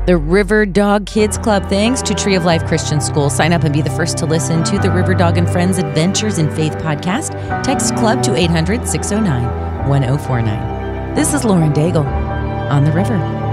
The River Dog Kids Club. Thanks to Tree of Life Christian School. Sign up and be the first to listen to the River Dog and Friends Adventures in Faith podcast. Text club to 800-609-1049. This is Lauren Daigle on the river.